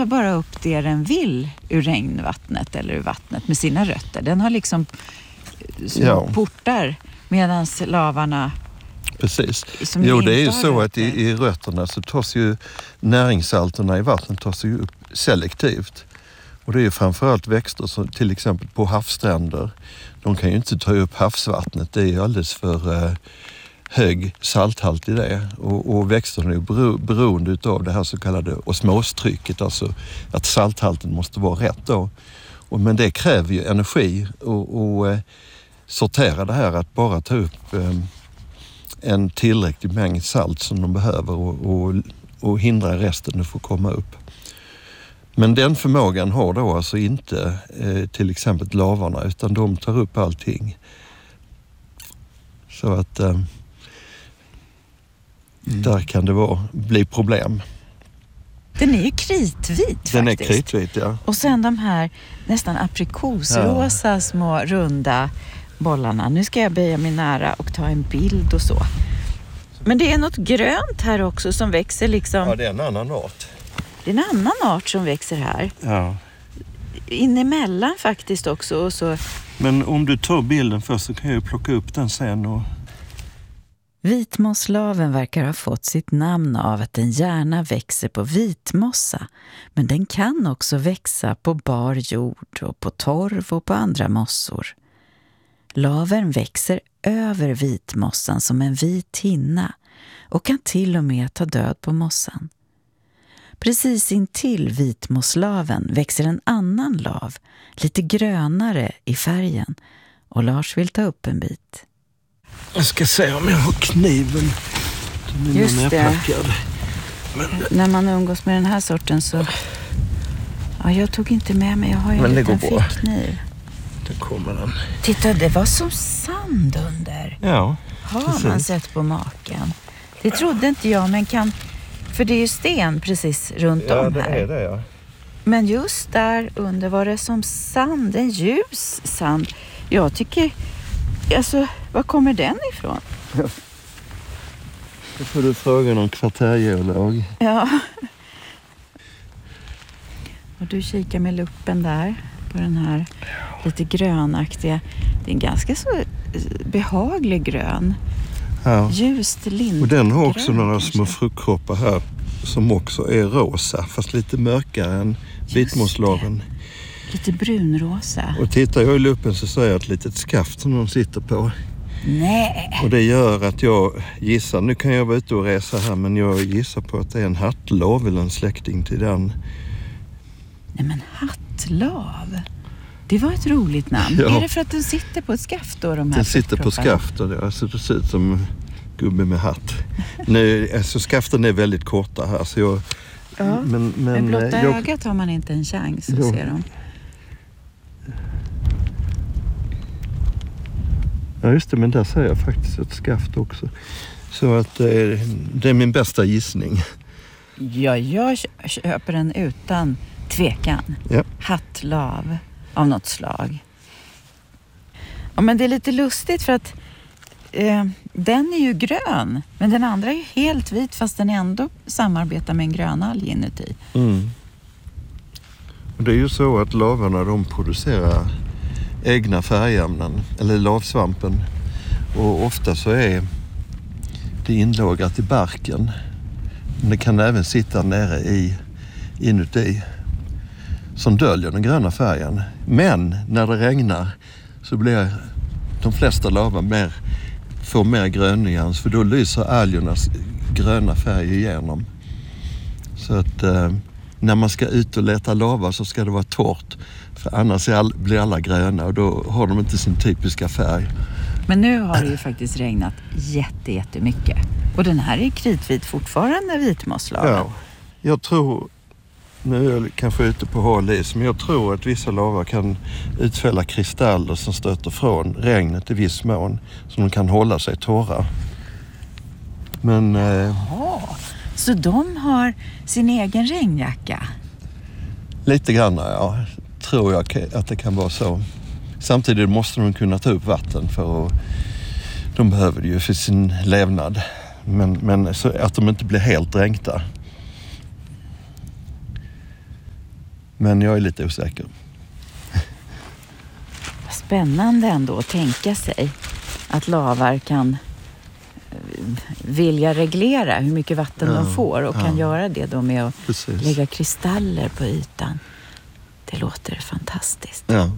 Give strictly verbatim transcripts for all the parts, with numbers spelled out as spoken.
tar bara upp det den vill ur regnvattnet eller ur vattnet med sina rötter. Den har liksom små ja. portar medan lavarna... Precis. Jo, det är ju så att i, i rötterna så tas ju näringssalterna i vattnet tas ju upp selektivt. Och det är ju framförallt växter som till exempel på havsstränder. De kan ju inte ta upp havsvattnet. Det är ju alldeles för eh, hög salthalt i det. Och, och växterna är ju bero, beroende av det här så kallade osmostrycket. Alltså att salthalten måste vara rätt då. Och, men det kräver ju energi och, och eh, sortera det här att bara ta upp eh, en tillräcklig mängd salt som de behöver och, och, och hindra resten att få komma upp. Men den förmågan har då alltså inte eh, till exempel lavarna, utan de tar upp allting. Så att eh, mm. där kan det vara, bli problem. Den är ju kritvit Den faktiskt. är kritvit, ja. Och sen de här nästan aprikosrosa ja. små runda bollarna. Nu ska jag böja mig nära och ta en bild och så. Men det är något grönt här också som växer liksom... Ja, det är en annan art. Det är en annan art som växer här. Ja. Inemellan faktiskt också. Och så... Men om du tar bilden först så kan jag ju plocka upp den sen. Och... Vitmosslaven verkar ha fått sitt namn av att den gärna växer på vitmossa. Men den kan också växa på bar jord och på torv och på andra mossor. Laven växer över vitmossan som en vit hinna och kan till och med ta död på mossan. Precis intill vitmosslaven växer en annan lav, lite grönare i färgen, och Lars vill ta upp en bit. Jag ska se om jag har kniven. Den är Just det. Men... När man umgås med den här sorten så... Ja, jag tog inte med mig, jag har ju en liten fickkniv. Det kommer den. Titta, det var som sand under. Ja, har precis. Man sett på maken. Det trodde inte jag, men kan... För det är ju sten precis runt ja, om det här. Är det, ja. Men just där under var det som sand, en ljus sand. Jag tycker... Alltså, var kommer den ifrån? Ja. Då får du fråga någon kvartärgeolog. Ja. Och du kikar med luppen där på den här lite grönaktiga. Det är en ganska så behaglig grön. Ja. Ljust lindgrön. Och den har också några kanske. små fruktkroppar här som också är rosa, fast lite mörkare än vitmosslaven. Lite brunrosa. Och tittar jag i luppen så ser jag ett litet skaft som de sitter på. Nej. Och det gör att jag gissar, nu kan jag vara ute och resa här, men jag gissar på att det är en hattlav eller en släkting till den. Nej, men hattlav. Det var ett roligt namn. Ja. Är det för att den sitter på ett skaft då, de här Den sitter på skaft och det, alltså, det ser ut som gubbe med hatt. Nu, alltså skaften är väldigt korta här så jag... Ja, men, men, med blotta jag, ögat har man inte en chans att jo. se dem. Ja just det, men där ser jag faktiskt ett skaft också. Så att eh, det är min bästa gissning. Ja, jag köper den utan tvekan. Ja. Hattlav av något slag. Ja, men det är lite lustigt för att eh, den är ju grön. Men den andra är ju helt vit fast den ändå samarbetar med en grön alg inuti. Mm. Och det är ju så att lavarna de producerar egna färgämnen, eller lavsvampen. Och ofta så är det inlagrat i barken. Men det kan även sitta nere i, inuti som döljer den gröna färgen. Men när det regnar så blir de flesta lavar mer, får mer grönnyans, för då lyser algernas gröna färg igenom. Så att eh, när man ska ut och leta lava så ska det vara torrt. För annars är all, blir alla gröna och då har de inte sin typiska färg. Men nu har det ju faktiskt regnat jätte, jättemycket. Och den här är kritvit fortfarande, vitmosslaven. Ja, jag tror, nu är jag kanske ute på hal is, men jag tror att vissa lavar kan utfälla kristaller som stöter från regnet i viss mån. Så de kan hålla sig torra. Men... Jaha, eh, så de har sin egen regnjacka? Lite grann, ja. Tror jag att det kan vara så. Samtidigt måste de kunna ta upp vatten för att de behöver det ju för sin levnad. Men, men så att de inte blir helt dränkta. Men jag är lite osäker. Spännande ändå att tänka sig att lavar kan vilja reglera hur mycket vatten ja, de får och ja. kan göra det då med att Precis. lägga kristaller på ytan. Det låter fantastiskt. Ja.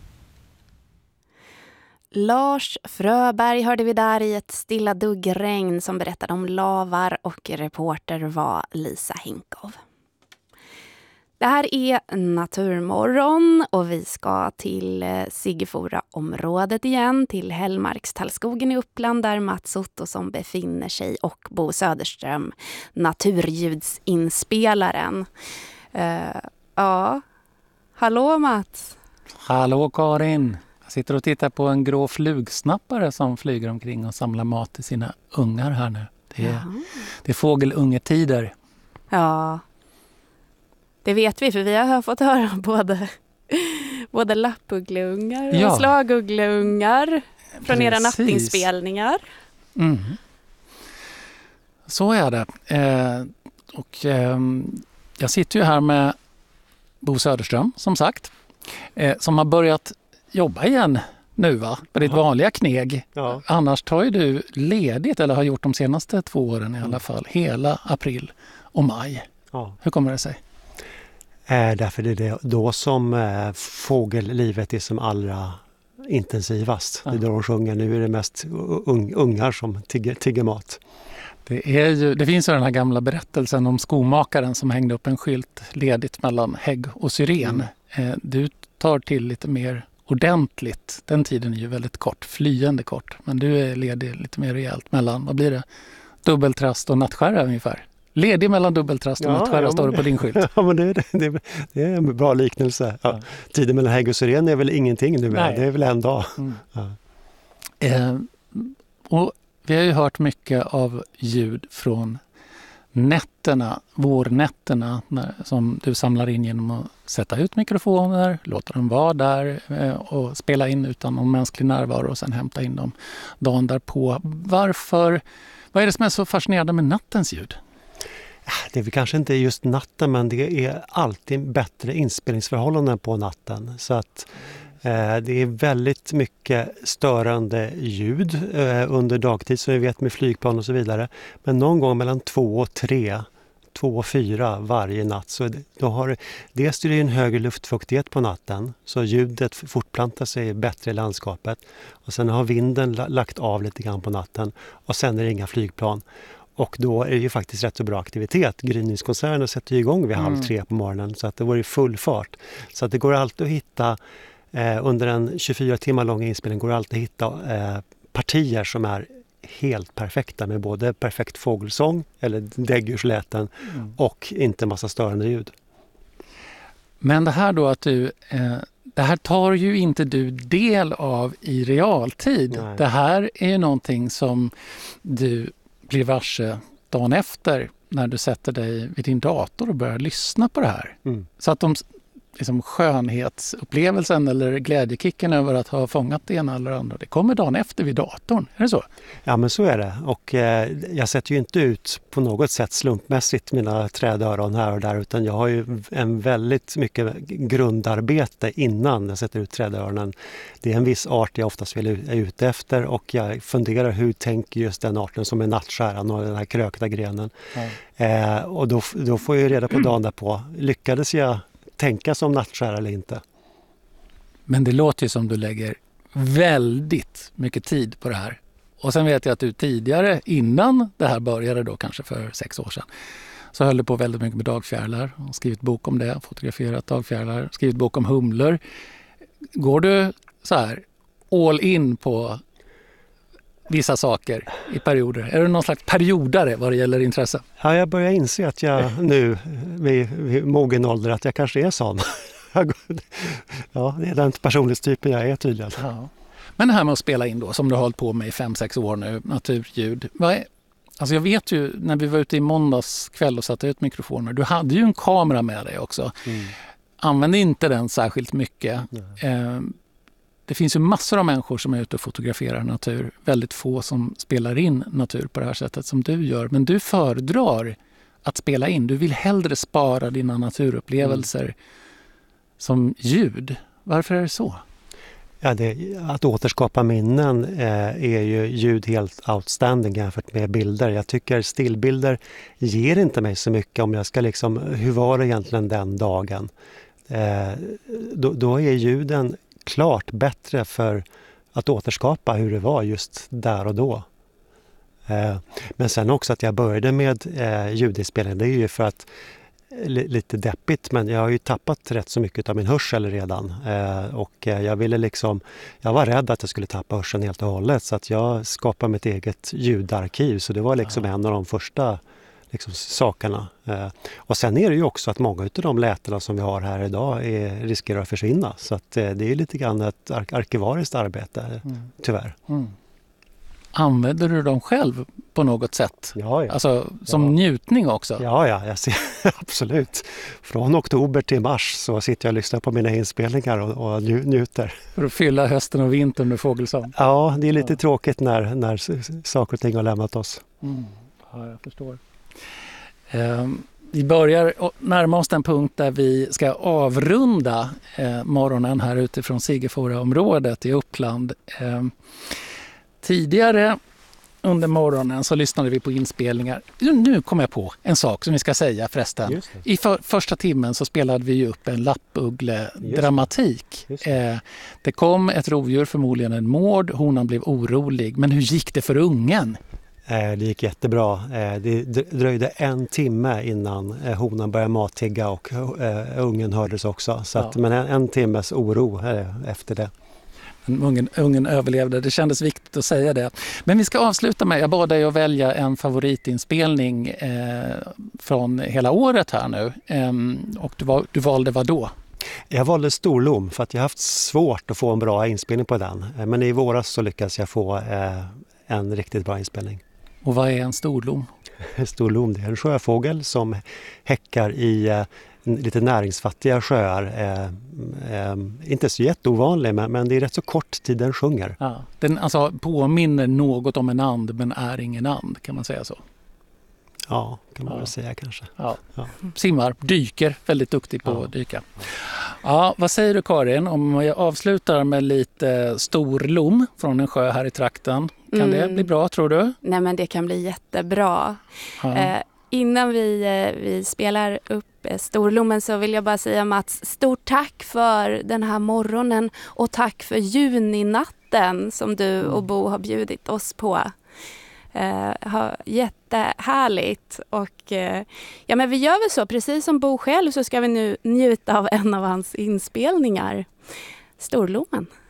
Lars Fröberg hörde vi där i ett stilla duggregn som berättade om lavar, och reporter var Lisa Hinkov. Det här är Naturmorgon och vi ska till Siggefora-området igen, till Hällmarkstallskogen i Uppland där Mats Ottosson befinner sig, och Bo Söderström, naturljudsinspelaren. Uh, ja, hallå Mats. Hallå Karin. Jag sitter och tittar på en grå flugsnappare som flyger omkring och samlar mat till sina ungar här nu. Det är, det är fågelungetider. Ja, det vet vi, för vi har fått höra både, både lappuggleungar och ja. slaguggleungar från Precis. era nattinspelningar. Mm. Så är det. Eh, och eh, jag sitter ju här med Bo Söderström, som sagt, eh, som har börjat jobba igen nu, va? På ditt vanliga kneg. Ja. Annars tar ju du ledigt, eller har gjort de senaste två åren i alla fall, hela april och maj. Ja. Hur kommer det sig? Eh, därför är det då som eh, fågellivet är som allra intensivast. Ja. Det är då de sjunger. Nu är det mest un- ungar som tigger, tigger mat. Det, är ju, det finns ju den här gamla berättelsen om skomakaren som hängde upp en skylt ledigt mellan hägg och syren. Mm. Eh, du tar till lite mer ordentligt. Den tiden är ju väldigt kort, flyende kort. Men du är ledig lite mer rejält mellan, vad blir det? Dubbeltrast och nattskärra ungefär. Ledig mellan dubbeltrast och ja, nattskärra ja, står det på din skylt. Ja, men det, det, det är en bra liknelse. Ja. Ja. Tiden mellan hägg och syren är väl ingenting nu. Det är väl en dag. Mm. Ja. Eh, och vi har ju hört mycket av ljud från nätterna, vårnätterna, när, som du samlar in genom att sätta ut mikrofoner, låta dem vara där eh, och spela in utan någon mänsklig närvaro och sen hämta in dem dagen därpå. Varför, vad är det som är så fascinerande med nattens ljud? Det är väl kanske inte just natten, men det är alltid bättre inspelningsförhållanden på natten. Så att eh, det är väldigt mycket störande ljud eh, under dagtid, som vi vet med flygplan och så vidare. Men någon gång mellan två och tre, två och fyra varje natt, så då har det, dels är det en högre luftfuktighet på natten, så ljudet fortplantar sig bättre i landskapet. Och sen har vinden lagt av lite grann på natten, och sen är det inga flygplan. Och då är det ju faktiskt rätt så bra aktivitet. Gryningskonserterna sätter ju igång vid mm. halv tre på morgonen, så att det var ju full fart. Så att det går alltid att hitta, eh, under en tjugofyra timmar lång inspelning går det alltid att hitta eh, partier som är helt perfekta, med både perfekt fågelsång eller däggdjursläten mm. och inte massa störande ljud. Men det här då att du... Eh... Det här tar ju inte du del av i realtid. Nej. Det här är ju någonting som du blir varse dagen efter när du sätter dig vid din dator och börjar lyssna på det här. Mm. Så att de liksom, skönhetsupplevelsen eller glädjekicken över att ha fångat det ena eller andra, det kommer dagen efter vid datorn. Är det så? Ja, men så är det. Och eh, jag sätter ju inte ut på något sätt slumpmässigt mina trädöron här och där, utan jag har ju en väldigt mycket grundarbete innan jag sätter ut trädöronen. Det är en viss art jag oftast vill är ute efter, och jag funderar hur tänker just den arten som är nattskäran och den här krökta grenen. Mm. Eh, och då, då får jag reda på dagen därpå. Lyckades jag tänka som nattskär eller inte? Men det låter ju som du lägger väldigt mycket tid på det här. Och sen vet jag att du tidigare, innan det här började då, kanske för sex år sedan, så höll du på väldigt mycket med dagfjärilar och skrivit bok om det, fotograferat dagfjärilar, skrivit bok om humlor. Går du så här all in på vissa saker i perioder? Är du någon slags periodare vad det gäller intresse? Ja, jag börjar inse att jag nu vid, vid mogen ålder att jag kanske är sån. Ja, det är den personlighetstypen jag är tydligen. Ja. Men det här med att spela in då, som du har hållit på med i fem, sex år nu, naturljud. Vad är, alltså jag vet ju, när vi var ute i måndags kväll och satte ut mikrofoner, du hade ju en kamera med dig också. Mm. Använde inte den särskilt mycket. Eh, det finns ju massor av människor som är ute och fotograferar natur. Väldigt få som spelar in natur på det här sättet som du gör. Men du föredrar att spela in. Du vill hellre spara dina naturupplevelser mm. som ljud. Varför är det så? Ja, det, att återskapa minnen eh, är ju ljud helt outstanding jämfört med bilder. Jag tycker stillbilder ger inte mig så mycket om jag ska liksom, hur var det egentligen den dagen? Eh, då, då är ljuden klart bättre för att återskapa hur det var just där och då. Eh, men sen också att jag började med eh, ljudinspelning, det är ju för att lite deppigt, men jag har ju tappat rätt så mycket av min hörsel redan eh, och jag ville liksom, jag var rädd att jag skulle tappa hörseln helt och hållet, så att jag skapade mitt eget ljudarkiv, så det var liksom ja. en av de första liksom, sakerna. Eh, och sen är det ju också att många av de lätena som vi har här idag är, riskerar att försvinna, så att eh, det är lite grann ett ar- arkivariskt arbete, mm. tyvärr. Mm. Använder du dem själv på något sätt? Ja, ja. Alltså som ja. njutning också? Ja, ja, jag ser, absolut. Från oktober till mars så sitter jag och lyssnar på mina inspelningar och, och njuter. För att fylla hösten och vintern med fågelsång? Ja, det är lite ja. tråkigt när, när saker och ting har lämnat oss. Mm. Ja, jag förstår. Um, vi börjar närma oss den punkt där vi ska avrunda eh, morgonen här utifrån Sigefora-området i Uppland. Um, Tidigare under morgonen så lyssnade vi på inspelningar. Nu kom jag på en sak som vi ska säga förresten. I för, första timmen så spelade vi ju upp en lappugle-dramatik. Det. Eh, det kom ett rovdjur, förmodligen en mård. Honan blev orolig. Men hur gick det för ungen? Eh, det gick jättebra. Eh, det dröjde en timme innan eh, honan började mattigga och eh, ungen hördes också. Så att, ja. Men en, en timmes oro eh, efter det. Ungen, ungen överlevde, det kändes viktigt att säga det. Men vi ska avsluta med, jag bad dig att välja en favoritinspelning eh, från hela året här nu. Eh, och du, var, du valde vad då? Jag valde Storlom för att jag har haft svårt att få en bra inspelning på den. Men i våras så lyckades jag få eh, en riktigt bra inspelning. Och vad är en storlom? Storlom, det är en sjöfågel som häckar i eh, lite näringsfattiga sjöar. Eh, eh, inte så jätteovanlig, men, men det är rätt så kort tid den sjunger. Ja, den alltså påminner något om en and, men är ingen and, kan man säga så? Ja, kan man ja. väl säga kanske. Ja. Ja. Simmar, dyker, väldigt duktig på ja. att dyka. Ja, vad säger du Karin om jag avslutar med lite storlom från en sjö här i trakten? Kan mm. det bli bra, tror du? Nej, men det kan bli jättebra. Ja. Eh, innan vi, eh, vi spelar upp eh, storlommen så vill jag bara säga Mats, stort tack för den här morgonen och tack för juninatten som du och Bo har bjudit oss på. Uh, jättehärligt och uh, ja, men vi gör väl så, precis som Bo själv så ska vi nu njuta av en av hans inspelningar, Storlommen.